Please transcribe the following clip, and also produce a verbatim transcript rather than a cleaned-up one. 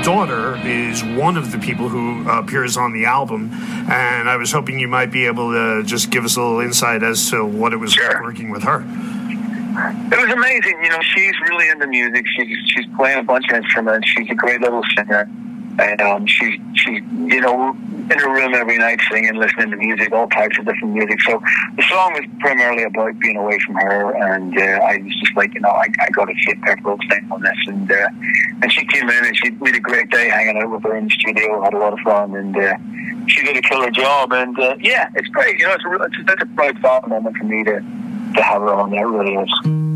daughter is one of the people who appears on the album, and I was hoping you might be able to just give us a little insight as to what it was Sure. like working with her. It was amazing. You know, she's really into music. She's she's playing a bunch of instruments. She's a great little singer. And um, she, she, you know, in her room every night singing, listening to music, all types of different music. So the song was primarily about being away from her, and uh, I was just like, you know, I, I got to see Pepperell's name on this, and uh, and she came in and she we had a great day hanging out with her in the studio, had a lot of fun, and uh, she did a killer job, and uh, yeah, it's great. You know, it's a it's, it's a proud father moment for me to to have her on there. It really is.